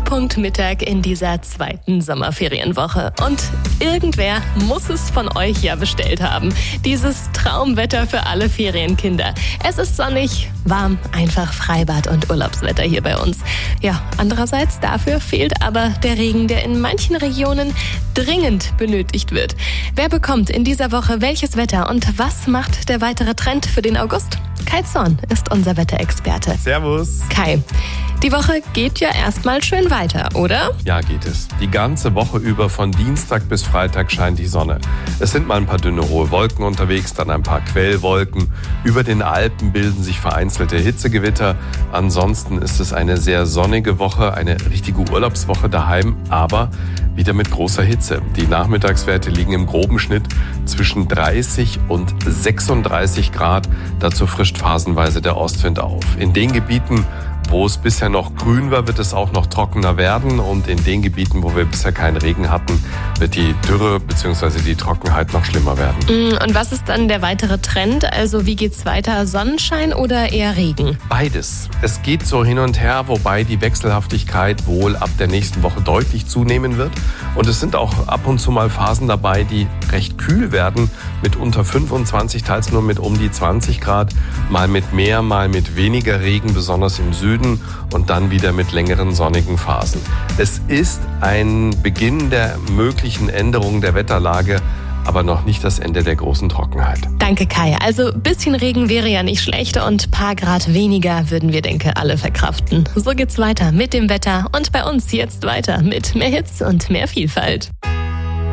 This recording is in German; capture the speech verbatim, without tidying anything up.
Höhepunkt Mittag in dieser zweiten Sommerferienwoche. Und irgendwer muss es von euch ja bestellt haben. Dieses Traumwetter für alle Ferienkinder. Es ist sonnig, warm, einfach Freibad und Urlaubswetter hier bei uns. Ja, andererseits dafür fehlt aber der Regen, der in manchen Regionen dringend benötigt wird. Wer bekommt in dieser Woche welches Wetter und was macht der weitere Trend für den August? Kai Zorn ist unser Wetterexperte. Servus. Kai, die Woche geht ja erstmal schön weiter, oder? Ja, geht es. Die ganze Woche über von Dienstag bis Freitag scheint die Sonne. Es sind mal ein paar dünne hohe Wolken unterwegs, dann ein paar Quellwolken. Über den Alpen bilden sich vereinzelte Hitzegewitter. Ansonsten ist es eine sehr sonnige Woche, eine richtige Urlaubswoche daheim, aber wieder mit großer Hitze. Die Nachmittagswerte liegen im groben Schnitt zwischen dreißig und sechsunddreißig Grad. Dazu frischt phasenweise der Ostwind auf. In den Gebieten, wo es bisher noch grün war, wird es auch noch trockener werden. Und in den Gebieten, wo wir bisher keinen Regen hatten, wird die Dürre bzw. die Trockenheit noch schlimmer werden. Und was ist dann der weitere Trend? Also wie geht's weiter? Sonnenschein oder eher Regen? Beides. Es geht so hin und her, wobei die Wechselhaftigkeit wohl ab der nächsten Woche deutlich zunehmen wird. Und es sind auch ab und zu mal Phasen dabei, die recht kühl werden, mit unter fünfundzwanzig, teils nur mit um die zwanzig Grad, mal mit mehr, mal mit weniger Regen, besonders im Süden. Und dann wieder mit längeren sonnigen Phasen. Es ist ein Beginn der möglichen Änderung der Wetterlage, aber noch nicht das Ende der großen Trockenheit. Danke, Kai. Also ein bisschen Regen wäre ja nicht schlecht und ein paar Grad weniger würden wir, denke alle verkraften. So geht's weiter mit dem Wetter und bei uns jetzt weiter mit mehr Hits und mehr Vielfalt.